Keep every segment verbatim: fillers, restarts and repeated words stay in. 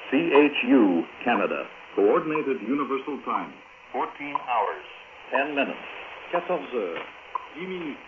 C H U, Canada. Coordinated Universal Time. fourteen hours, ten minutes. quatorze heures, dix minutes.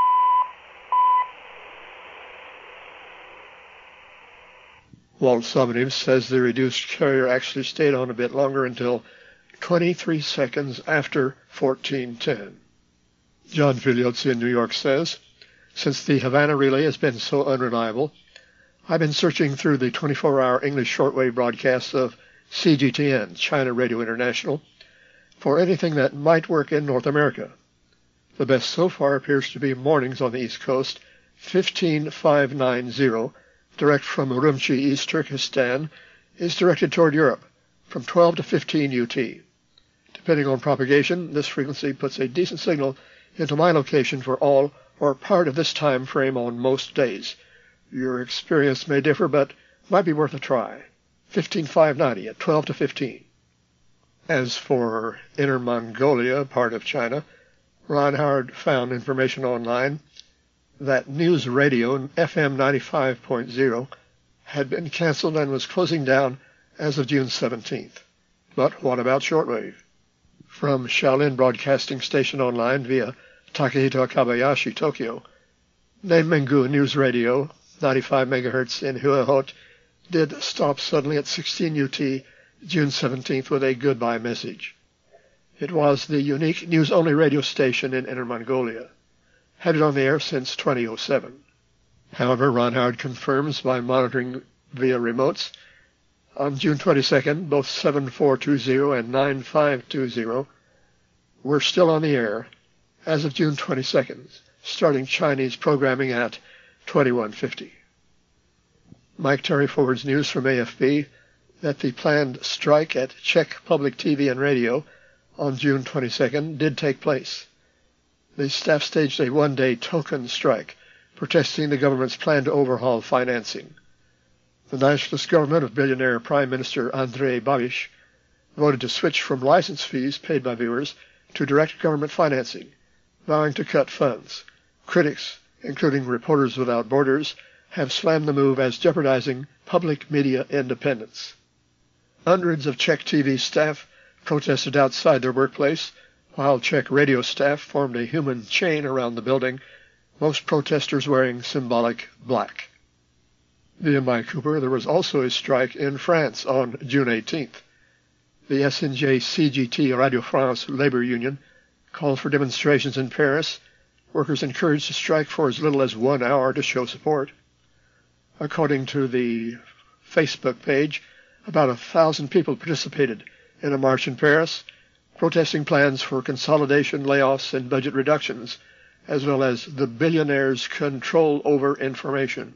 Walt Somnium says the reduced carrier actually stayed on a bit longer until twenty-three seconds after fourteen ten. John Figliozzi in New York says, since the Havana relay has been so unreliable, I've been searching through the twenty-four hour English shortwave broadcasts of C G T N, China Radio International, for anything that might work in North America. The best so far appears to be mornings on the East Coast, fifteen five ninety, direct from Urumqi, East Turkestan, is directed toward Europe, from twelve to fifteen U T. Depending on propagation, this frequency puts a decent signal into my location for all or part of this time frame on most days. Your experience may differ, but might be worth a try. fifteen five ninety at twelve to fifteen. As for Inner Mongolia, part of China, Ron Howard found information online that News Radio F M ninety-five point zero had been canceled and was closing down as of June seventeenth. But what about shortwave? From Shaolin Broadcasting Station Online via Takehito Kabayashi, Tokyo, Neimengu News Radio, ninety-five megahertz in Huehot, did stop suddenly at sixteen U T, June seventeenth, with a goodbye message. It was the unique news-only radio station in Inner Mongolia, had it on the air since twenty oh seven. However, Ron Howard confirms by monitoring via remotes, on June twenty-second, both seven four two zero and nine five two zero were still on the air as of June twenty-second, starting Chinese programming at twenty-one fifty. Mike Terry forwards news from A F P that the planned strike at Czech Public T V and Radio on June twenty-second did take place. The staff staged a one-day token strike, protesting the government's plan to overhaul financing. The nationalist government of billionaire Prime Minister Andrej Babiš voted to switch from license fees paid by viewers to direct government financing, vowing to cut funds. Critics, including Reporters Without Borders, have slammed the move as jeopardizing public media independence. Hundreds of Czech T V staff protested outside their workplace, while Czech radio staff formed a human chain around the building, most protesters wearing symbolic black. Via Mike Cooper, there was also a strike in France on June eighteenth. The S N J C G T Radio France labor union called for demonstrations in Paris, workers encouraged to strike for as little as one hour to show support. According to the Facebook page, about a thousand people participated in a march in Paris, protesting plans for consolidation, layoffs, and budget reductions, as well as the billionaires' control over information.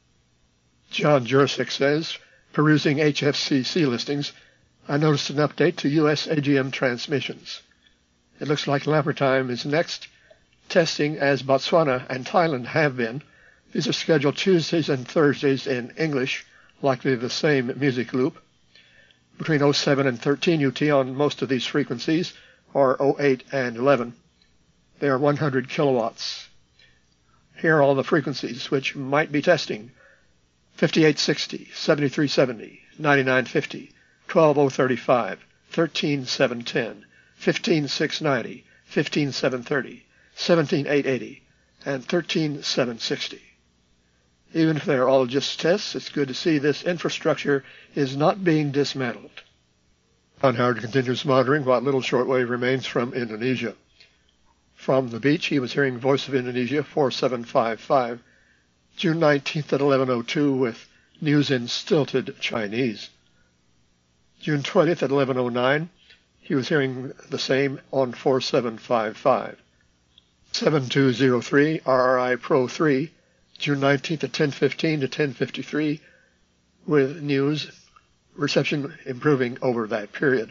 John Jurasik says, perusing H F C C listings, I noticed an update to U S A G M transmissions. It looks like Lampertime is next, testing as Botswana and Thailand have been. These are scheduled Tuesdays and Thursdays in English, likely the same music loop. Between oh seven and thirteen U T on most of these frequencies, or oh eight and eleven. They are one hundred kilowatts. Here are all the frequencies which might be testing. fifty-eight sixty, seventy-three seventy, ninety-nine fifty, twelve oh thirty-five, thirteen seven ten, fifteen six ninety, fifteen seven thirty, seventeen eight eighty, and thirteen seven sixty. Even if they're all just tests, it's good to see this infrastructure is not being dismantled. Ron Howard continues monitoring what little shortwave remains from Indonesia. From the beach, he was hearing Voice of Indonesia four seven five five, June nineteenth at eleven oh two with news in stilted Chinese. June twentieth at eleven oh nine, he was hearing the same on four seven five five. seven two oh three R R I Pro three, June nineteenth at ten fifteen to ten fifty-three, with news reception improving over that period.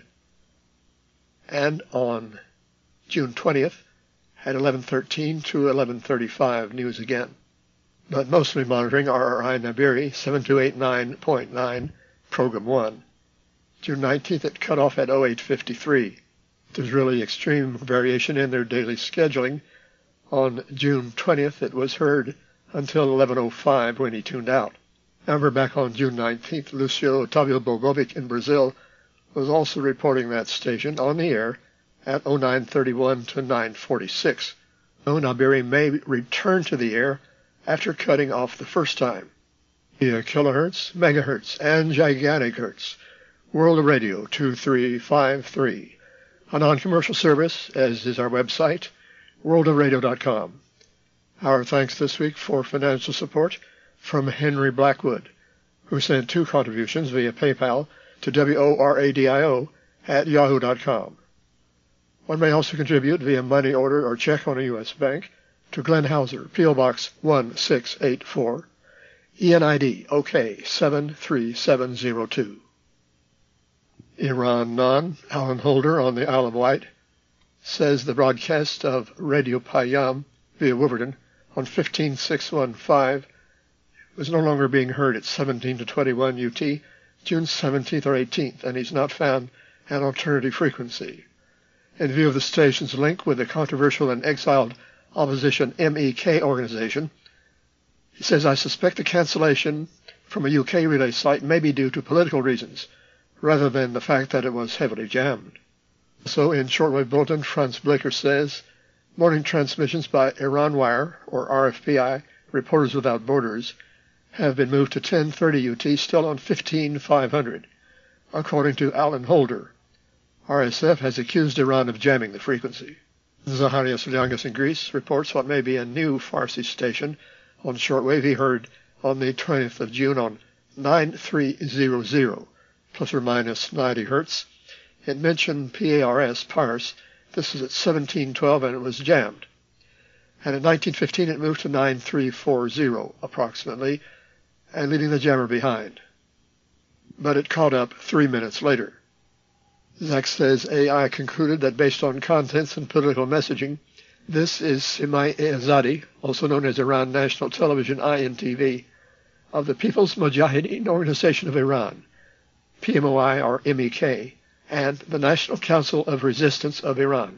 And on June twentieth at eleven thirteen to eleven thirty-five, news again. But mostly monitoring R R I Nabiri seven two eight nine point nine, Program one. June nineteenth it cut off at oh eight fifty-three. There's really extreme variation in their daily scheduling. On June twentieth it was heard until eleven oh five when he tuned out. However, back on June nineteenth, Lucio Otávio Bogovic in Brazil was also reporting that station on the air at oh nine thirty-one to nine forty-six. So Nabiri may return to the air after cutting off the first time. Via kilohertz, megahertz, and gigantic hertz. World Radio two three five three. A non-commercial service, as is our website, world of radio dot com. Our thanks this week for financial support from Henry Blackwood, who sent two contributions via PayPal to WORADIO at yahoo dot com. One may also contribute via money order or check on a U S bank to Glenn Hauser, P O Box one six eight four, E N I D O K seven three seven zero two. Iran Non, Alan Holder on the Isle of Wight, says the broadcast of Radio Payam via Wolverton on fifteen six fifteen was no longer being heard at seventeen to twenty-one U T, June seventeenth or eighteenth, and he's not found an alternative frequency. In view of the station's link with the controversial and exiled opposition M E K organization, he says, I suspect the cancellation from a U K relay site may be due to political reasons, rather than the fact that it was heavily jammed. So in Shortwave Bulletin, Franz Blaker says, morning transmissions by Iran Wire, or R F P I, Reporters Without Borders, have been moved to ten thirty U T, still on fifteen five hundred. According to Alan Holder, R S F has accused Iran of jamming the frequency. Zacharias Liangas in Greece reports what may be a new Farsi station on shortwave he heard on the twentieth of June on nine three hundred, plus or minus ninety hertz. It mentioned P A R S, Pars. This is at seventeen twelve, and it was jammed. And at nineteen fifteen, it moved to nine three forty, approximately, and leaving the jammer behind. But it caught up three minutes later. Zach says A I concluded that based on contents and political messaging, this is Simai Azadi, also known as Iran National Television I N T V, of the People's Mujahideen Organization of Iran, P M O I or M E K, and the National Council of Resistance of Iran,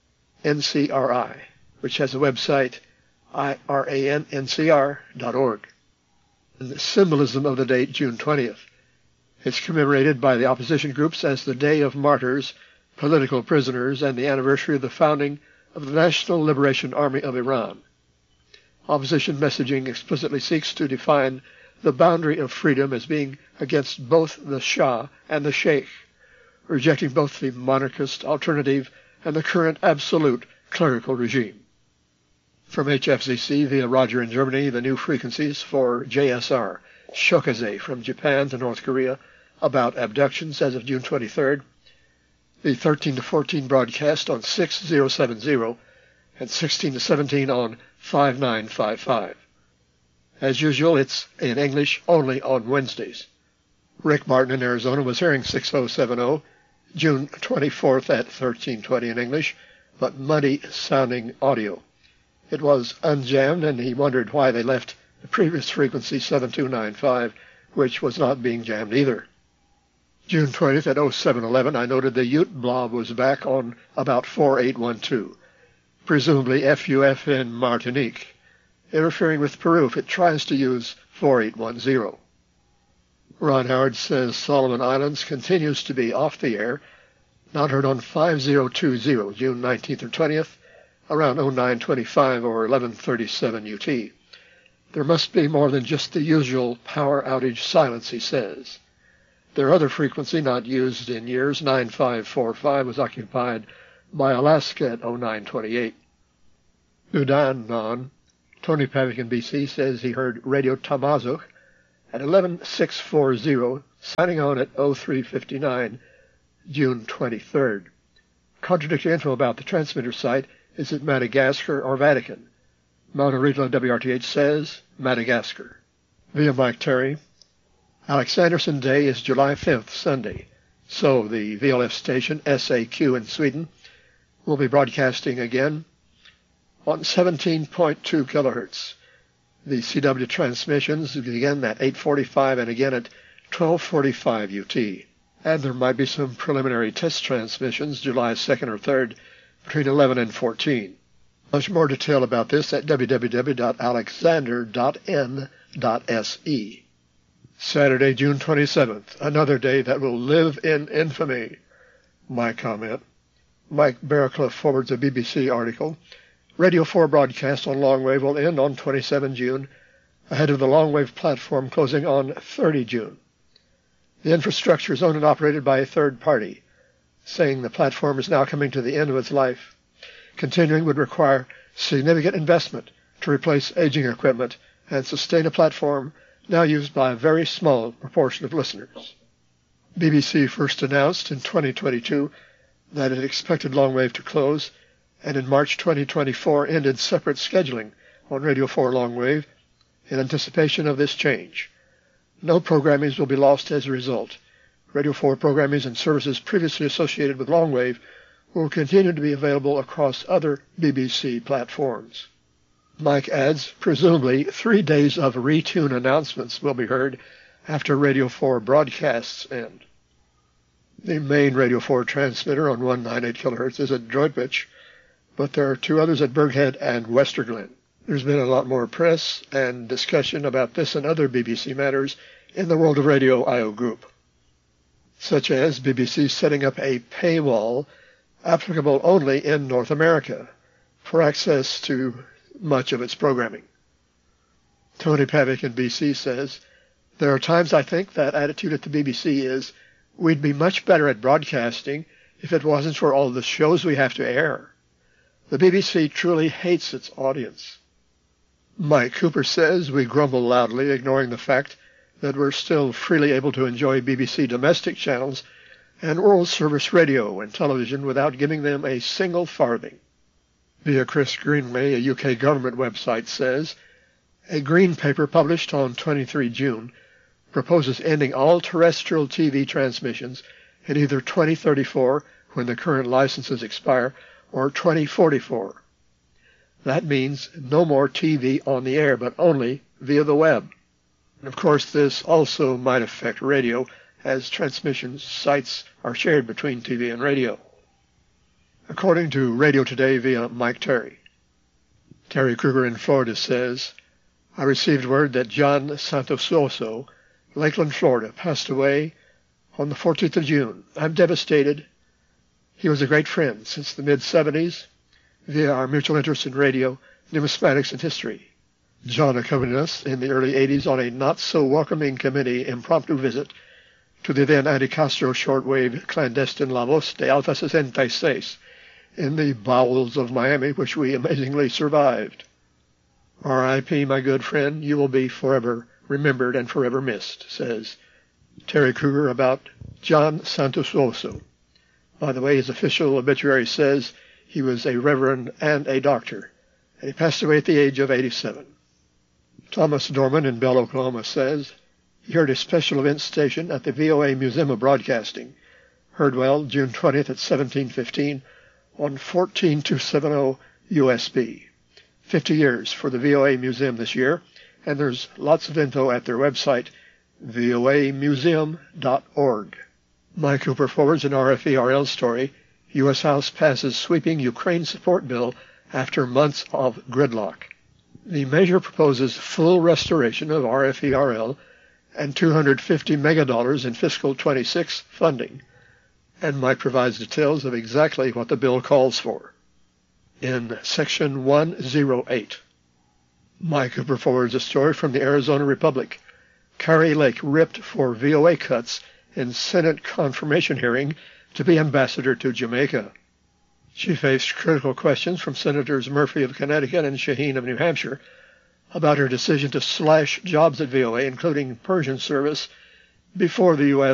N C R I, which has a website, I R A N N C R dot org. And the symbolism of the date, June twentieth. It's commemorated by the opposition groups as the Day of Martyrs, political prisoners, and the anniversary of the founding of the National Liberation Army of Iran. Opposition messaging explicitly seeks to define the boundary of freedom as being against both the Shah and the Sheikh, rejecting both the monarchist alternative and the current absolute clerical regime. From H F Z C via Roger in Germany, the new frequencies for J S R, Shokaze from Japan to North Korea, about abductions as of June twenty-third, the thirteen to fourteen broadcast on six thousand seventy, and sixteen to seventeen on five nine five five. As usual, it's in English only on Wednesdays. Rick Martin in Arizona was hearing six thousand seventy, June twenty-fourth at thirteen twenty in English, but muddy-sounding audio. It was unjammed, and he wondered why they left the previous frequency seven two nine five, which was not being jammed either. June twentieth at oh seven eleven, I noted the Ute blob was back on about four eight one two, presumably F U F in Martinique, interfering with Peru if it tries to use four eight one zero. Ron Howard says Solomon Islands continues to be off the air, not heard on five thousand twenty, June nineteenth or twentieth, around oh nine twenty-five or eleven thirty-seven U T. There must be more than just the usual power outage silence, he says. Their other frequency, not used in years, nine five four five, was occupied by Alaska at oh nine twenty-eight. Udan Non, Tony Pavick in B C, says he heard Radio Tamazoh at eleven six forty, signing on at oh three fifty-nine, June twenty-third. Contradictory info about the transmitter site. Is it Madagascar or Vatican? Mount Original W R T H says Madagascar. Via Mike Terry, Alex Anderson Day is July fifth, Sunday, so the V L F station S A Q in Sweden will be broadcasting again on seventeen point two kilohertz. The C W transmissions begin at eight forty-five and again at twelve forty-five U T. And there might be some preliminary test transmissions July second or third between eleven and fourteen. Much more detail about this at w w w dot alexander dot n dot s e. Saturday, June twenty-seventh, another day that will live in infamy. My comment. Mike Barraclough forwards a B B C article. Radio four broadcast on longwave will end on the twenty-seventh of June, ahead of the longwave platform closing on the thirtieth of June. The infrastructure is owned and operated by a third party, saying the platform is now coming to the end of its life. Continuing would require significant investment to replace aging equipment and sustain a platform now used by a very small proportion of listeners. B B C first announced in twenty twenty-two that it expected longwave to close, and in March twenty twenty-four ended separate scheduling on Radio four longwave in anticipation of this change. No programmings will be lost as a result. Radio four programmings and services previously associated with longwave will continue to be available across other B B C platforms. Mike adds, presumably three days of retune announcements will be heard after Radio four broadcasts end. The main Radio four transmitter on one ninety-eight kilohertz is at Droitwich, but there are two others at Berghead and Westerglen. There's been a lot more press and discussion about this and other B B C matters in the World of Radio I O group, such as B B C setting up a paywall applicable only in North America for access to much of its programming. Tony Pavick in B C says, there are times I think that attitude at the B B C is, we'd be much better at broadcasting if it wasn't for all the shows we have to air. The B B C truly hates its audience. Mike Cooper says we grumble loudly, ignoring the fact that we're still freely able to enjoy B B C domestic channels and World Service radio and television without giving them a single farthing. Via Chris Greenway, a U K government website, says, a green paper published on the twenty-third of June proposes ending all terrestrial T V transmissions in either twenty thirty-four, when the current licenses expire, or twenty forty-four. That means no more T V on the air, but only via the web. And of course, this also might affect radio, as transmission sites are shared between T V and radio. According to Radio Today via Mike Terry. Terry Kruger in Florida says, I received word that John Santososo, Lakeland, Florida, passed away on the fourteenth of June. I'm devastated. He was a great friend since the mid-seventies via our mutual interest in radio, numismatics, and history. John accompanied us in the early eighties on a not-so-welcoming committee impromptu visit to the then anti-Castro shortwave clandestine La Voz de Alpha sixty-six in the bowels of Miami, which we amazingly survived. R I P, my good friend, you will be forever remembered and forever missed, says Terry Kruger about John Santososo. By the way, his official obituary says he was a reverend and a doctor, and he passed away at the age of eighty-seven. Thomas Dorman in Bell, Oklahoma says he heard a special event station at the V O A Museum of Broadcasting, Herdwell, June twentieth at seventeen fifteen, on fourteen two seventy U S B. fifty years for the V O A Museum this year, and there's lots of info at their website, V O A museum dot org. Mike Cooper forwards an R F E R L story. U S House passes sweeping Ukraine support bill after months of gridlock. The measure proposes full restoration of R F E R L and two hundred fifty megadollars in fiscal twenty-six funding, and Mike provides details of exactly what the bill calls for. In Section one oh eight, Mike Cooper forwards a story from the Arizona Republic. Kari Lake ripped for V O A cuts in Senate confirmation hearing to be ambassador to Jamaica. She faced critical questions from Senators Murphy of Connecticut and Shaheen of New Hampshire about her decision to slash jobs at V O A, including Persian service, before the U S